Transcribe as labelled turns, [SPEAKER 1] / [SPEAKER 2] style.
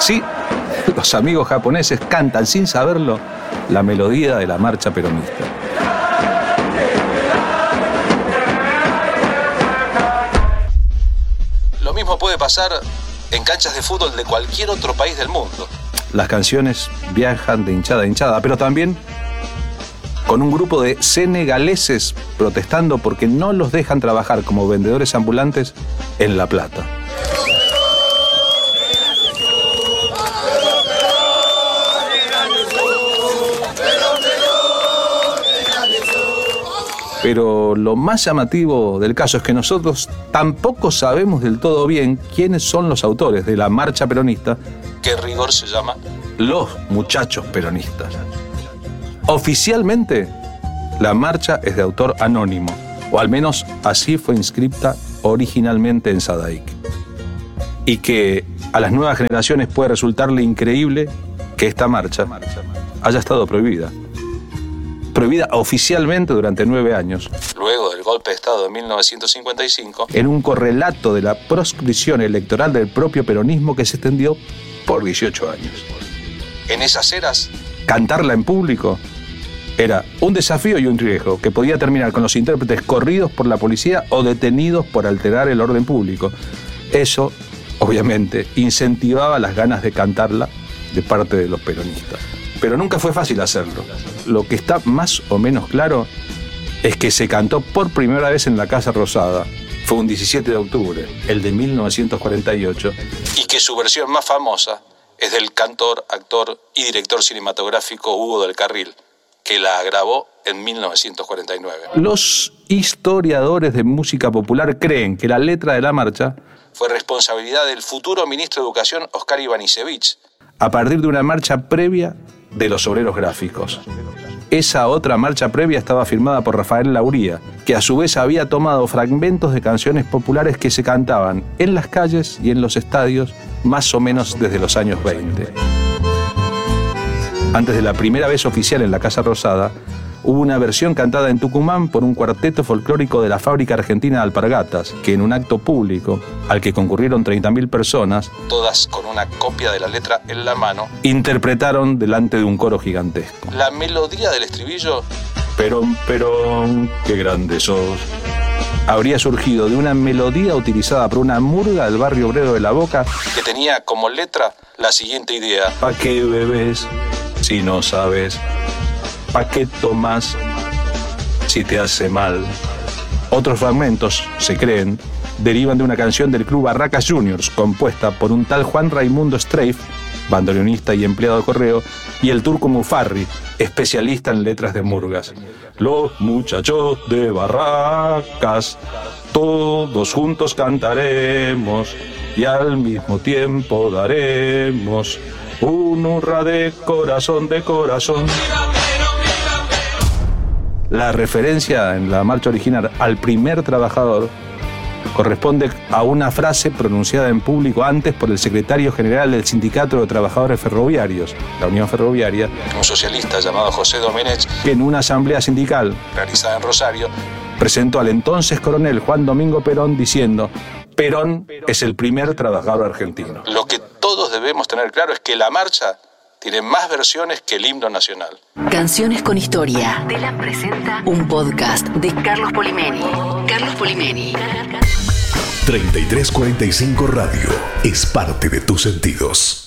[SPEAKER 1] Sí, los amigos japoneses cantan sin saberlo la melodía de la marcha peronista. Lo mismo puede pasar en canchas de fútbol de cualquier otro país del mundo. Las canciones viajan de hinchada a hinchada, pero también con un grupo de senegaleses protestando porque no los dejan trabajar como vendedores ambulantes en La Plata. Pero lo más llamativo del caso es que nosotros tampoco sabemos del todo bien quiénes son los autores de la marcha peronista, que en rigor se llama Los Muchachos Peronistas. Oficialmente, la marcha es de autor anónimo, o al menos así fue inscripta originalmente en Sadaic. Y que a las nuevas generaciones puede resultarle increíble que esta marcha haya estado prohibida oficialmente durante 9 años, luego del golpe de Estado de 1955, en un correlato de la proscripción electoral del propio peronismo que se extendió por 18 años. En esas eras, cantarla en público era un desafío y un riesgo que podía terminar con los intérpretes corridos por la policía o detenidos por alterar el orden público. Eso, obviamente, incentivaba las ganas de cantarla de parte de los peronistas. Pero nunca fue fácil hacerlo. Lo que está más o menos claro es que se cantó por primera vez en la Casa Rosada. Fue un 17 de octubre, el de 1948, y que su versión más famosa es del cantor, actor y director cinematográfico Hugo del Carril, que la grabó en 1949. Los historiadores de música popular creen que la letra de la marcha fue responsabilidad del futuro ministro de Educación, Oscar Ivanišević, a partir de una marcha previa de los obreros gráficos. Esa otra marcha previa estaba firmada por Rafael Lauría, que a su vez había tomado fragmentos de canciones populares que se cantaban en las calles y en los estadios más o menos desde los años 20. Antes de la primera vez oficial en la Casa Rosada, hubo una versión cantada en Tucumán por un cuarteto folclórico de la Fábrica Argentina de Alpargatas, que en un acto público, al que concurrieron 30.000 personas, todas con una copia de la letra en la mano, interpretaron delante de un coro gigantesco. La melodía del estribillo, Perón, Perón, qué grande sos, habría surgido de una melodía utilizada por una murga del barrio obrero de La Boca, que tenía como letra la siguiente idea: ¿pa' qué bebes si no sabes? ¿Pa' qué tomas si te hace mal? Otros fragmentos, se creen, derivan de una canción del Club Barracas Juniors, compuesta por un tal Juan Raimundo Streif, bandoneonista y empleado de correo, y el turco Mufarri, especialista en letras de murgas. Los muchachos de Barracas, todos juntos cantaremos y al mismo tiempo daremos un hurra de corazón, de corazón. La referencia en la marcha original al primer trabajador corresponde a una frase pronunciada en público antes por el secretario general del Sindicato de Trabajadores Ferroviarios, la Unión Ferroviaria, un socialista llamado José Domenech, que en una asamblea sindical realizada en Rosario presentó al entonces coronel Juan Domingo Perón diciendo: Perón es el primer trabajador argentino. Lo que todos debemos tener claro es que la marcha tiene más versiones que el himno nacional.
[SPEAKER 2] Canciones con historia. Telam presenta un podcast de Carlos Polimeni. Carlos Polimeni.
[SPEAKER 3] 3345 Radio es parte de tus sentidos.